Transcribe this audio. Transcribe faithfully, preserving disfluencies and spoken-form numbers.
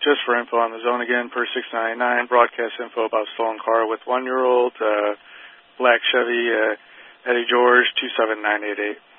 just for info on the zone again, per six ninety-nine, broadcast info about stolen car with one-year-old, uh, black Chevy, uh, Eddie George, two seven nine eight eight.